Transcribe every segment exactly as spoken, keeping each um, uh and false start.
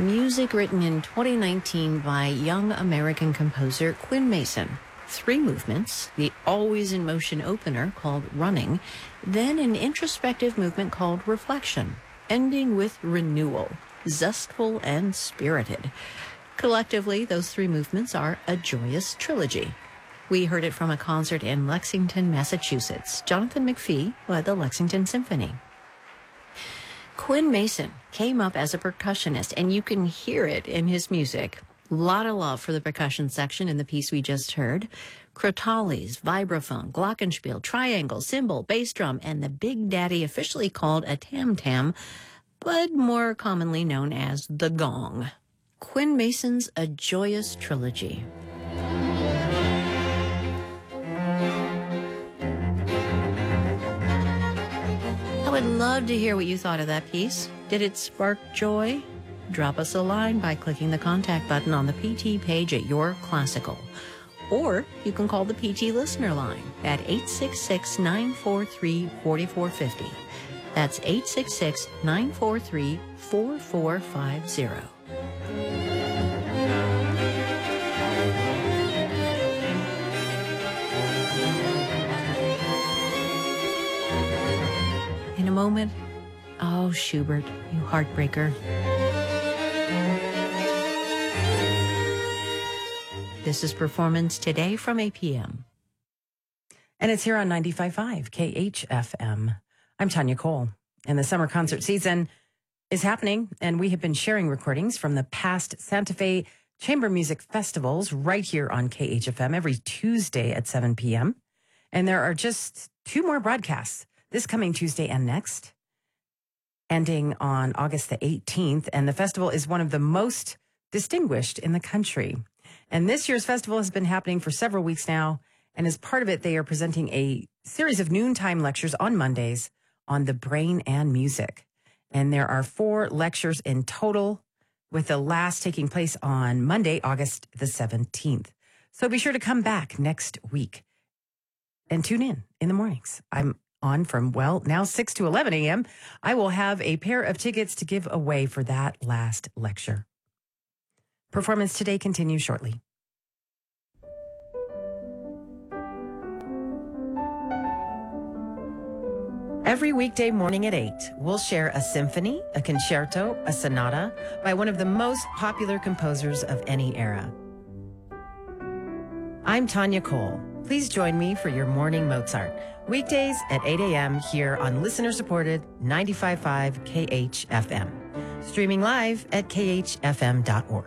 Music written in twenty nineteen by young American composer Quinn Mason. Three movements, the always in motion opener called Running, then an introspective movement called Reflection, ending with Renewal, zestful and spirited. Collectively, those three movements are a joyous trilogy. We heard it from a concert in Lexington, Massachusetts. Jonathan McPhee led the Lexington Symphony. Quinn Mason came up as a percussionist, and you can hear it in his music. A lot of love for the percussion section in the piece we just heard. Crotales, vibraphone, glockenspiel, triangle, cymbal, bass drum, and the Big Daddy, officially called a tam-tam, but more commonly known as the gong. Quinn Mason's A Joyous Trilogy. I would love to hear what you thought of that piece. Did it spark joy? Drop us a line by clicking the contact button on the P T page at Your Classical. Or you can call the P T listener line at eight six six, nine four three, four four five zero. That's eight six six, nine four three, four four five zero. In a moment, oh, Schubert, you heartbreaker. This is Performance Today from A P M. And it's here on ninety-five point five K H F M. I'm Tanya Cole, and the summer concert season is happening, and we have been sharing recordings from the past Santa Fe Chamber Music Festivals right here on K H F M every Tuesday at seven p.m. And there are just two more broadcasts this coming Tuesday and next, ending on August the eighteenth. And the festival is one of the most distinguished in the country. And this year's festival has been happening for several weeks now. And as part of it, they are presenting a series of noontime lectures on Mondays on the brain and music. And there are four lectures in total, with the last taking place on Monday, August the seventeenth. So be sure to come back next week and tune in in the mornings. I'm on from, well, now six to eleven a.m. I will have a pair of tickets to give away for that last lecture. Performance Today continues shortly. Every weekday morning at eight, we'll share a symphony, a concerto, a sonata by one of the most popular composers of any era. I'm Tanya Cole. Please join me for your morning Mozart. Weekdays at eight a.m. here on listener-supported ninety-five point five K H F M. Streaming live at k h f m dot org.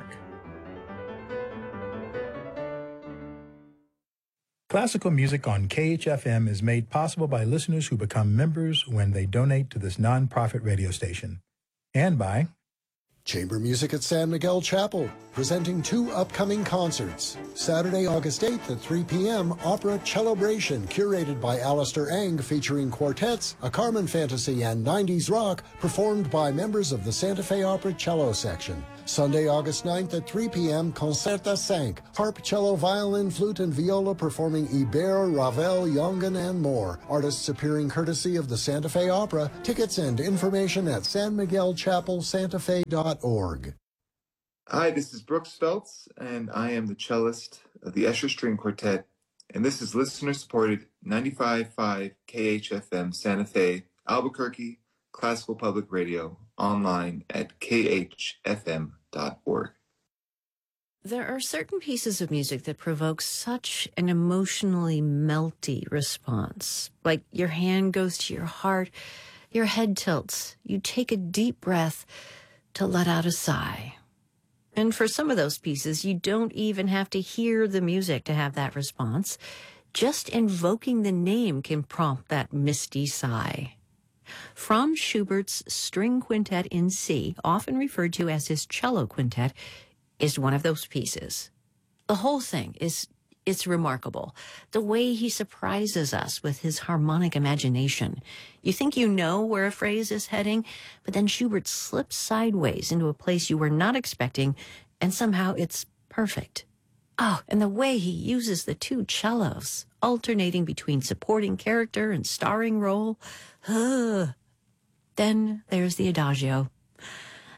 Classical music on K H F M is made possible by listeners who become members when they donate to this nonprofit radio station. And by Chamber Music at San Miguel Chapel, presenting two upcoming concerts. Saturday, August eighth at three p.m., Opera Cellebration, curated by Alistair Ang, featuring quartets, a Carmen fantasy, and nineties rock, performed by members of the Santa Fe Opera Cello Section. Sunday, August ninth at three p.m., Concerta cinq, harp, cello, violin, flute, and viola, performing Ibert, Ravel, Jongen, and more. Artists appearing courtesy of the Santa Fe Opera. Tickets and information at san miguel chapel santa fe dot org. Hi, this is Brooks Feltz, and I am the cellist of the Escher String Quartet, and this is listener-supported ninety-five point five K H F M Santa Fe, Albuquerque, Classical Public Radio, online at k h f m dot org. There are certain pieces of music that provoke such an emotionally melty response. Like your hand goes to your heart, your head tilts, you take a deep breath to let out a sigh. And for some of those pieces, you don't even have to hear the music to have that response. Just invoking the name can prompt that misty sigh. Franz Schubert's String Quintet in C, often referred to as his cello quintet, is one of those pieces. The whole thing is, it's remarkable. The way he surprises us with his harmonic imagination. You think you know where a phrase is heading, but then Schubert slips sideways into a place you were not expecting, and somehow it's perfect. Oh, and the way he uses the two cellos, alternating between supporting character and starring role. Ugh. Then there's the Adagio.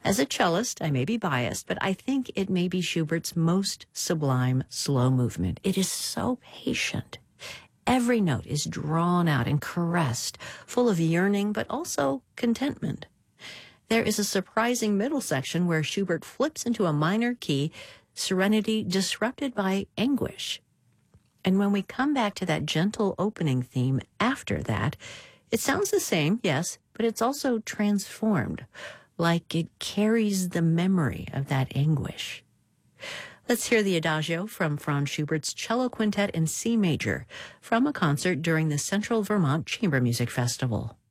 As a cellist, I may be biased, but I think it may be Schubert's most sublime slow movement. It is so patient. Every note is drawn out and caressed, full of yearning, but also contentment. There is a surprising middle section where Schubert flips into a minor key, serenity disrupted by anguish. And when we come back to that gentle opening theme after that, it sounds the same, yes, but it's also transformed, like it carries the memory of that anguish. Let's hear the Adagio from Franz Schubert's Cello Quintet in C major from a concert during the Central Vermont Chamber Music Festival.